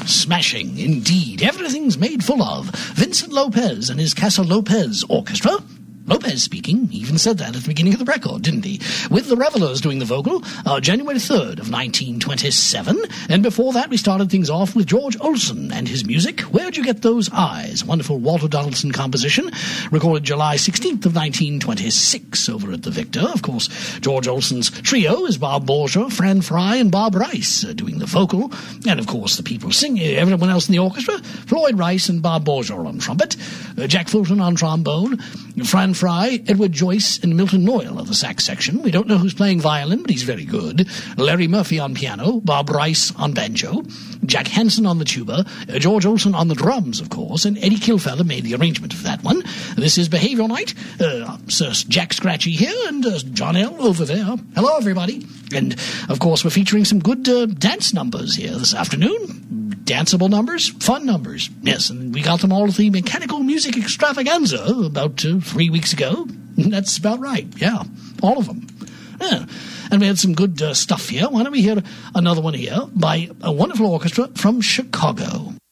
Smashing, indeed. Everything's made full of. Vincent Lopez and his Casa Lopez Orchestra. Lopez speaking, he even said that at the beginning of the record, didn't he? With the Revelers doing the vocal, January 3rd of 1927. And before that, we started things off with George Olsen and his music, Where'd You Get Those Eyes? Wonderful Walter Donaldson composition, recorded July 16th of 1926 over at the Victor. Of course, George Olsen's trio is Bob Borger, Fran Fry, and Bob Rice doing the vocal. And, of course, the people singing, everyone else in the orchestra, Floyd Rice and Bob Borger on trumpet, Jack Fulton on trombone, Fran Fry, Edward Joyce, and Milton Noyle of the sax section. We don't know who's playing violin, but he's very good. Larry Murphy on piano, Bob Rice on banjo, Jack Hansen on the tuba, George Olsen on the drums, of course, and Eddie Kilfeller made the arrangement of that one. This is Behavior Night. Sir Jack Scratchy here, and John L. over there. Hello, everybody. And, of course, we're featuring some good dance numbers here this afternoon. Danceable numbers, fun numbers. Yes, and we got them all at the Mechanical Music Extravaganza about 3 weeks ago. That's about right, yeah, all of them. Yeah. And we had some good stuff here. Why don't we hear another one here by a wonderful orchestra from Chicago.